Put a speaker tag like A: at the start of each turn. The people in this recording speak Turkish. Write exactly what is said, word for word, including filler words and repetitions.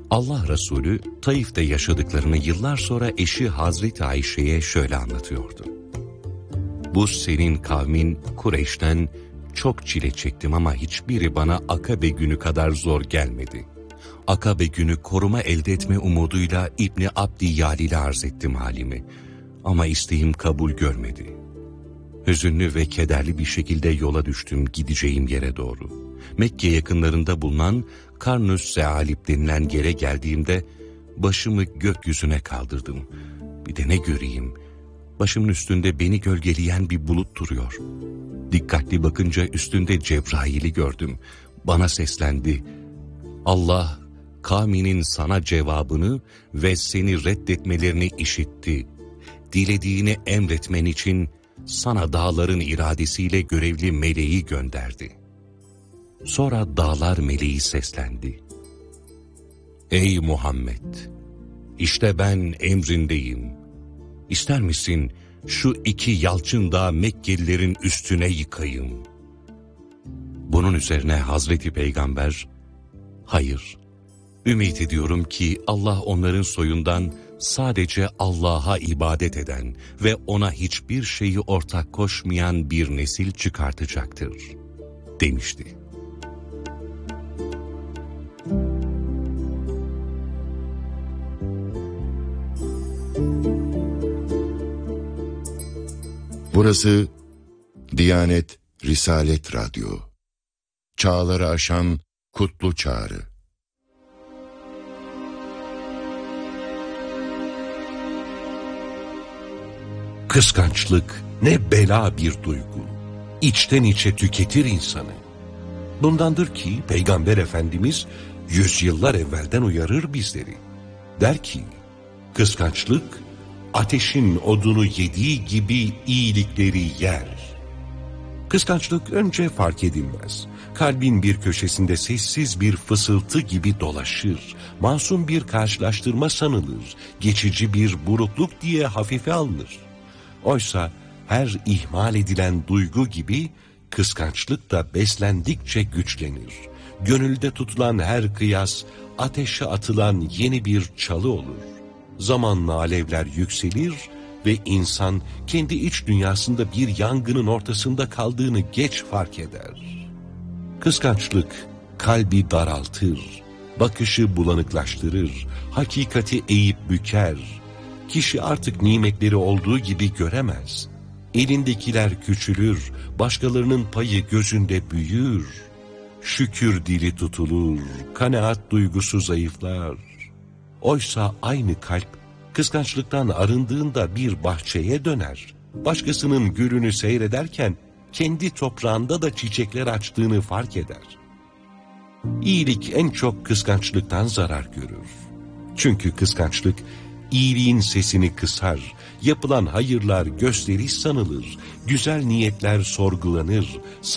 A: Allah Resulü Taif'te yaşadıklarını yıllar sonra eşi Hazreti Ayşe'ye şöyle anlatıyordu. Bu senin kavmin Kureyş'ten çok çile çektim ama hiçbiri bana Akabe günü kadar zor gelmedi. Akabe günü koruma elde etme umuduyla İbni Abdi Yalil'e arz ettim halimi. Ama isteğim kabul görmedi. Hüzünlü ve kederli bir şekilde yola düştüm gideceğim yere doğru. Mekke yakınlarında bulunan Karnus Zealip denilen yere geldiğimde başımı gökyüzüne kaldırdım. Bir de ne göreyim? Başımın üstünde beni gölgeleyen bir bulut duruyor. Dikkatli bakınca üstünde Cebrail'i gördüm. Bana seslendi. Allah kavminin sana cevabını ve seni reddetmelerini işitti. Dilediğini emretmen için sana dağların iradesiyle görevli meleği gönderdi. Sonra dağlar meleği seslendi. Ey Muhammed! İşte ben emrindeyim. İster misin şu iki yalçın dağı Mekkelilerin üstüne yıkayım? Bunun üzerine Hazreti Peygamber, hayır, ümit ediyorum ki Allah onların soyundan sadece Allah'a ibadet eden ve ona hiçbir şeyi ortak koşmayan bir nesil çıkartacaktır, demişti.
B: Burası Diyanet Risalet Radyo. Çağları aşan kutlu çağrı.
C: Kıskançlık ne bela bir duygu. İçten içe tüketir insanı. Bundandır ki Peygamber Efendimiz yüzyıllar evvelden uyarır bizleri. Der ki, kıskançlık ateşin odunu yediği gibi iyilikleri yer. Kıskançlık önce fark edilmez. Kalbin bir köşesinde sessiz bir fısıltı gibi dolaşır. Masum bir karşılaştırma sanılır. Geçici bir burukluk diye hafife alınır. Oysa her ihmal edilen duygu gibi kıskançlık da beslendikçe güçlenir. Gönülde tutulan her kıyas ateşe atılan yeni bir çalı olur. Zamanla alevler yükselir ve insan kendi iç dünyasında bir yangının ortasında kaldığını geç fark eder. Kıskançlık kalbi daraltır, bakışı bulanıklaştırır, hakikati eğip büker. Kişi artık nimetleri olduğu gibi göremez. Elindekiler küçülür, başkalarının payı gözünde büyür. Şükür dili tutulur, kanaat duygusu zayıflar. Oysa aynı kalp kıskançlıktan arındığında bir bahçeye döner. Başkasının gülünü seyrederken kendi toprağında da çiçekler açtığını fark eder. İyilik en çok kıskançlıktan zarar görür. Çünkü kıskançlık iyiliğin sesini kısar, yapılan hayırlar gösteriş sanılır, güzel niyetler sorgulanır,